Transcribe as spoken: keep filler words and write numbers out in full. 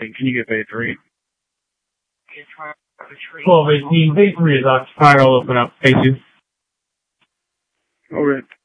eighteen. Can you get bay three? twelve eighteen, bay three is occupied. I'll open up bay two. Okay.